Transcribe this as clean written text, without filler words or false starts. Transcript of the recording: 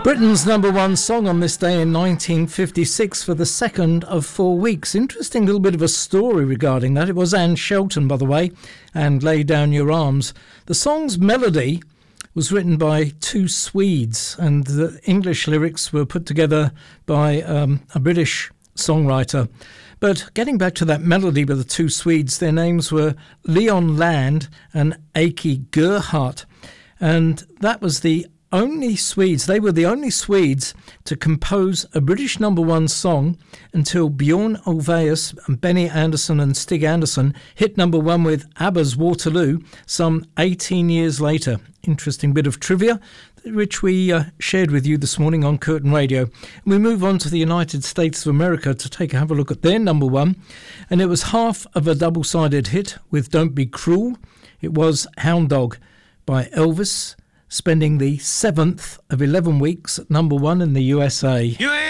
Britain's #1 song on this day in 1956 for the second of 4 weeks. Interesting little bit of a story regarding that. It was Anne Shelton, by the way, and Lay Down Your Arms. The song's melody was written by two Swedes, and the English lyrics were put together by a British songwriter. But getting back to that melody with the two Swedes, their names were Leon Land and Aki Gerhardt. And that was the only Swedes, they were the only Swedes to compose a British #1 song until Bjorn Ulvaeus and Benny Andersson and Stig Andersson hit #1 with ABBA's Waterloo some 18 years later. Interesting bit of trivia, which we shared with you this morning on Curtin Radio. And we move on to the United States of America to have a look at their #1. And it was half of a double-sided hit with Don't Be Cruel. It was Hound Dog by Elvis, spending the 7th of 11 weeks at #1 in the USA.